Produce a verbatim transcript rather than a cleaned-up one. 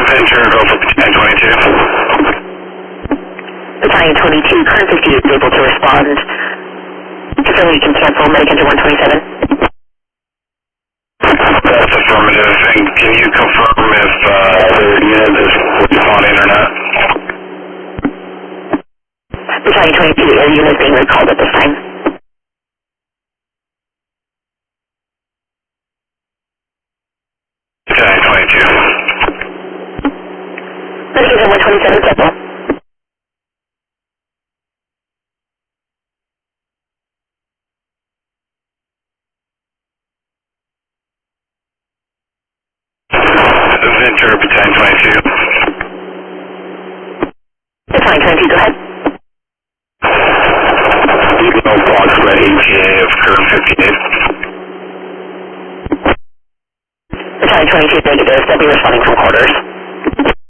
Venture, go for Battalion twenty-two. Battalion twenty-two, current fifty-eight is able to respond. Confirm you can cancel Medicenter one twenty-seven. That's affirmative. And can you confirm if uh, the unit is responding or not? Battalion twenty-two, the unit is being recalled at this time. Battalion twenty-two. Medicenter one twenty-seven, cancel. Venture, Battalion twenty-two. Battalion twenty-two, go ahead. Eagle Fox ready, E T A of current fifty-eight. Battalion twenty-two, negative, they'll be responding from quarters.